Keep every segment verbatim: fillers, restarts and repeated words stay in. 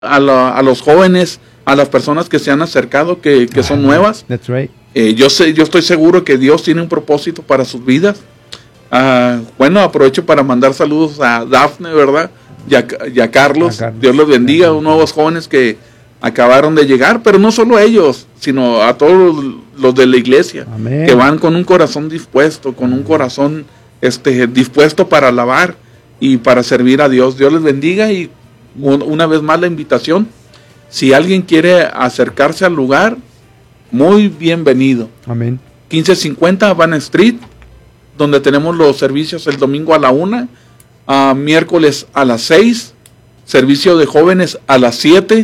a, la, a los jóvenes, a las personas que se han acercado, que, que son nuevas. That's right. Eh, yo sé, yo estoy seguro que Dios tiene un propósito para sus vidas. Uh, bueno, aprovecho para mandar saludos a Dafne, ¿verdad? Y a, y a Carlos. A Carlos. Dios los bendiga, a los nuevos jóvenes que acabaron de llegar, pero no solo a ellos, sino a todos los de la iglesia. Amén. Que van con un corazón dispuesto, con un corazón este, dispuesto para alabar y para servir a Dios. Dios les bendiga y un, una vez más la invitación. Si alguien quiere acercarse al lugar, muy bienvenido. Amén. quince cincuenta Van Street, donde tenemos los servicios el domingo a la una, uh, miércoles a las seis, servicio de jóvenes a las siete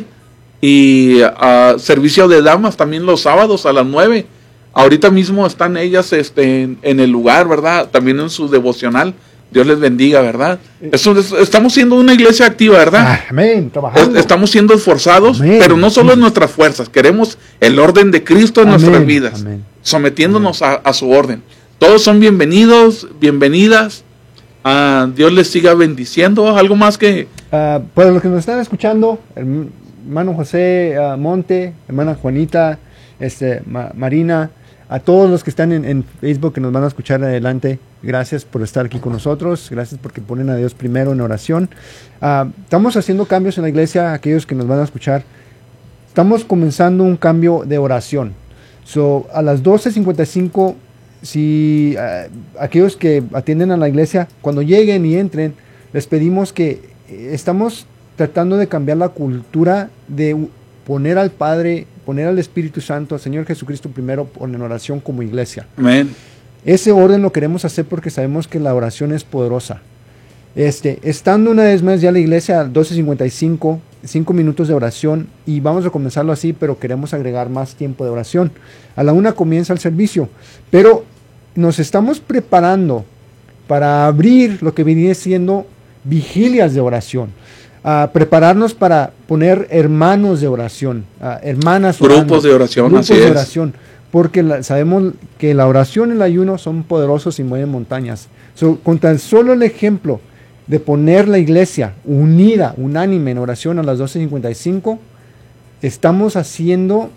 y uh, servicio de damas también los sábados a las nueve. Ahorita mismo están ellas este, en, en el lugar, ¿verdad? También en su devocional. Dios les bendiga, ¿verdad? Eso, es, estamos siendo una iglesia activa, ¿verdad? Amén, trabajando. Estamos siendo esforzados, Amén. Pero no solo en nuestras fuerzas. Queremos el orden de Cristo en Amén. Nuestras vidas, Amén. Sometiéndonos Amén. A, a su orden. Todos son bienvenidos, bienvenidas. Uh, Dios les siga bendiciendo. ¿Algo más que...? Uh, para los que nos están escuchando, hermano José uh, Monte, hermana Juanita, este, Ma Marina, a todos los que están en, en Facebook que nos van a escuchar adelante, gracias por estar aquí con nosotros, gracias porque ponen a Dios primero en oración. Uh, estamos haciendo cambios en la iglesia, aquellos que nos van a escuchar. Estamos comenzando un cambio de oración. So, a las doce cincuenta y cinco, si uh, aquellos que atienden a la iglesia, cuando lleguen y entren, les pedimos que eh, estamos tratando de cambiar la cultura de poner al Padre, poner al Espíritu Santo, al Señor Jesucristo primero en oración como iglesia. Amén. Ese orden lo queremos hacer porque sabemos que la oración es poderosa. Este, estando una vez más ya la iglesia a doce cincuenta y cinco, cinco minutos de oración, y vamos a comenzarlo así, pero queremos agregar más tiempo de oración. A la una comienza el servicio, pero nos estamos preparando para abrir lo que viene siendo vigilias de oración. Uh, prepararnos para poner hermanos de oración, uh, hermanas grupos orando, de oración, grupos así de es. oración, porque la, sabemos que la oración y el ayuno son poderosos y mueven montañas. So, con tan solo el ejemplo de poner la iglesia unida, unánime en oración a las doce cincuenta y cinco, estamos haciendo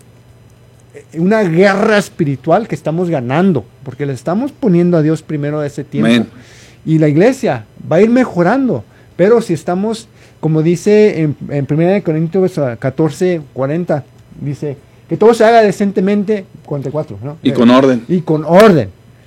una guerra espiritual que estamos ganando, porque le estamos poniendo a Dios primero a ese tiempo. Amén. Y la iglesia va a ir mejorando, pero si estamos, como dice en, en primera de Corintios catorce cuarenta, dice que todo se haga decentemente, cuarenta y cuatro, ¿no? Y con orden. Y con orden.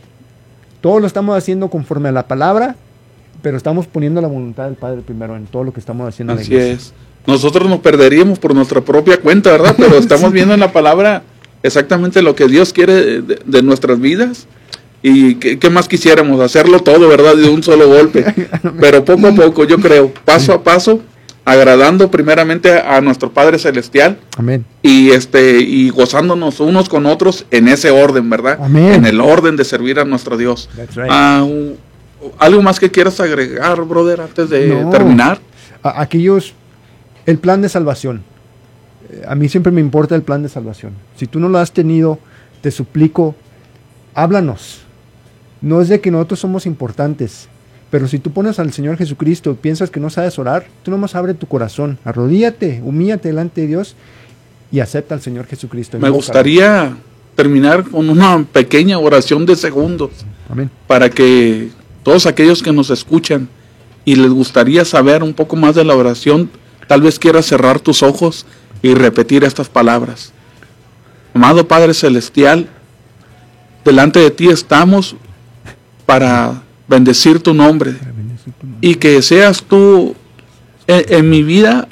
Todo lo estamos haciendo conforme a la palabra, pero estamos poniendo la voluntad del Padre primero en todo lo que estamos haciendo en la iglesia. Así es. Nosotros nos perderíamos por nuestra propia cuenta, ¿verdad? Pero estamos sí. viendo en la palabra exactamente lo que Dios quiere de, de, de nuestras vidas. Y ¿qué, qué más quisiéramos? Hacerlo todo, ¿verdad? De un solo golpe. Pero poco a poco, yo creo, paso a paso, agradando primeramente a nuestro Padre Celestial. Amén. Y este y gozándonos unos con otros en ese orden, ¿verdad? Amén. En el orden de servir a nuestro Dios. That's right. Uh, ¿Algo más que quieras agregar, brother, antes de no. terminar? A aquellos, el plan de salvación. A mí siempre me importa el plan de salvación. Si tú no lo has tenido, te suplico, háblanos. No es de que nosotros somos importantes, pero si tú pones al Señor Jesucristo y piensas que no sabes orar, tú nomás abre tu corazón, arrodíllate, humíllate delante de Dios y acepta al Señor Jesucristo. Me gustaría terminar con una pequeña oración de segundos. Amén. Para que todos aquellos que nos escuchan y les gustaría saber un poco más de la oración, tal vez quieras cerrar tus ojos y repetir estas palabras. Amado Padre Celestial, delante de ti estamos para bendecir tu nombre y que seas tú en, en mi vida,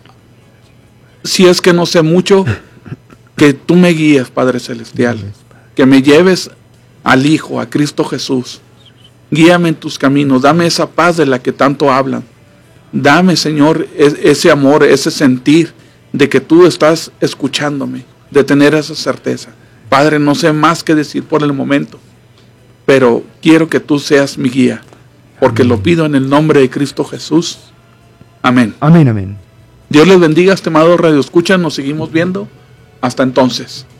si es que no sé mucho, que tú me guíes, Padre Celestial, que me lleves al Hijo, a Cristo Jesús. Guíame en tus caminos, dame esa paz de la que tanto hablan. Dame, Señor, ese amor, ese sentir de que tú estás escuchándome, de tener esa certeza. Padre, no sé más que decir por el momento, pero quiero que tú seas mi guía, porque amén. Lo pido en el nombre de Cristo Jesús. Amén. Amén, amén. Dios les bendiga, estimado Radio Escucha, nos seguimos viendo. Hasta entonces.